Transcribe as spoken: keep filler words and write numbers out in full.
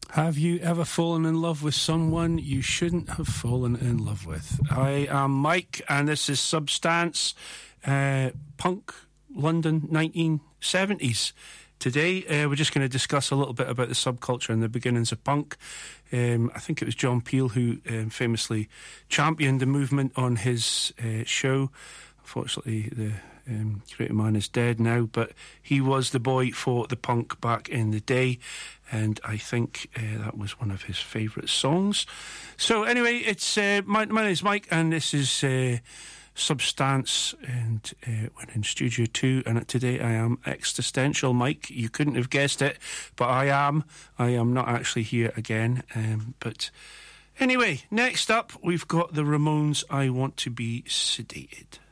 Have you ever fallen in love with someone you shouldn't have fallen in love with? I am Mike, and this is Substance, uh, punk, London, nineteen seventies. Today, uh, we're just going to discuss a little bit about the subculture and the beginnings of punk. Um, I think it was John Peel who um, famously championed the movement on his uh, show. Unfortunately, the um, great man is dead now, but he was the boy for the punk back in the day, and I think uh, that was one of his favourite songs. So anyway, it's uh, my, my name is Mike, and this is uh, Substance, and uh, we're in Studio two, and today I am existential Mike. You couldn't have guessed it, but I am. I am not actually here again, um, but anyway, next up we've got the Ramones, I Want to Be Sedated.